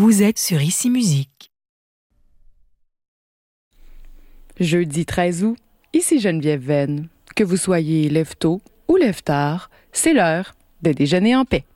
Vous êtes sur Ici Musique. Jeudi 13 août, ici Geneviève Venn. Que vous soyez lève-tôt ou lève-tard, c'est l'heure de déjeuner en paix.